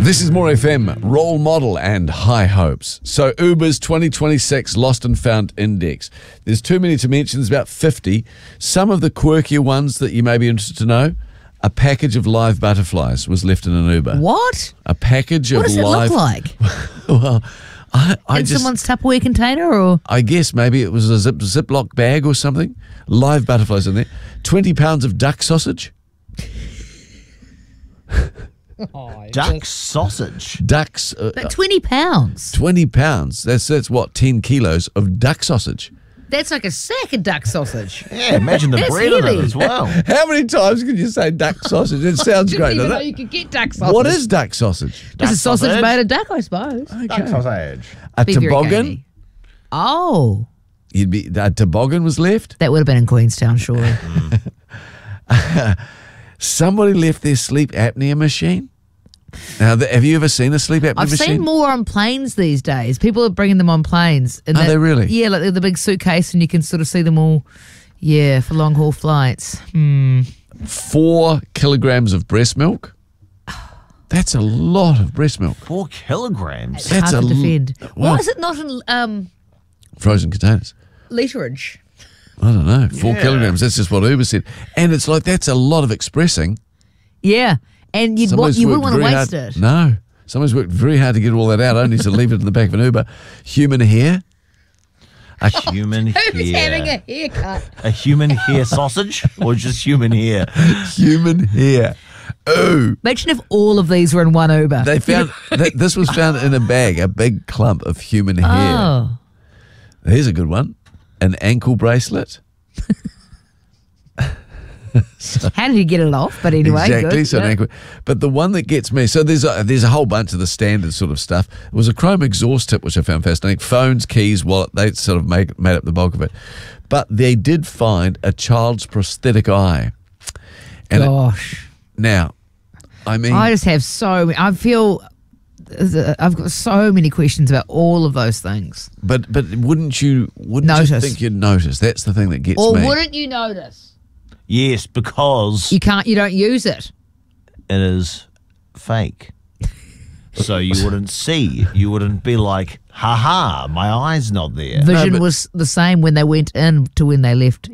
This is More FM, Role Model and High Hopes. So Uber's 2026 Lost and Found Index. There's too many to mention. There's about 50. Some of the quirkier ones that you may be interested to know. A package of live butterflies was left in an Uber. What? A package of What does live... it look like? Well, I In just... someone's Tupperware container or? I guess maybe it was a Ziploc bag or something. Live butterflies in there. 20 pounds of duck sausage. Duck sausage. Ducks... But 20 pounds. 20 pounds. That's what, 10 kilos of duck sausage. That's like a sack of duck sausage. Yeah, imagine the That's bread on heavy. it as well. How many times can you say duck sausage? It sounds Didn't great, even know doesn't you it? could get duck sausage. What is duck sausage? It's a sausage made of duck, I suppose. Duck sausage. A Be very toboggan? gamey. Oh, A toboggan was left. that would have been in Queenstown, surely. Somebody left their sleep apnea machine. Now, have you ever seen a sleep apnea I've machine? seen more on planes these days. People are bringing them on planes. And Are they really? Yeah, like the big suitcase, and you can sort of see them all. Yeah, for long haul flights. 4 kilograms of breast milk. That's a lot of breast milk. 4 kilograms. It's That's hard to a l- defend. well- Why is it not in Frozen containers. literage? I don't know. 4 Yeah. kilograms. That's just what Uber said. And it's like, that's a lot of expressing. Yeah, and you Somebody's wouldn't worked want to very waste hard- it. No. Someone's worked very hard to get all that out, only to leave it in the back of an Uber. Human hair. A human Who's having hair. a haircut? A human hair sausage or just human hair? Human hair. Ooh. Imagine if all of these were in one Uber. They found this was found in a bag, a big clump of human hair. Oh, Here's a good one: an ankle bracelet. how did you get it off? But anyway, Exactly. good. So an Yeah. ankle. But the one that gets me. So there's a whole bunch of the standard sort of stuff. It was a chrome exhaust tip, which I found fascinating. Phones, keys, wallet. They sort of made up the bulk of it. But they did find a child's prosthetic eye. And Gosh, now, I mean, I just have so. I feel I've got so many questions about all of those things. but wouldn't you Notice. think you'd notice? That's the thing that gets Or me. wouldn't you notice? Yes, because You don't use it. it is fake. So you wouldn't see. You wouldn't be like, haha, my eye's not there. Vision but- was the same when they went in to when they left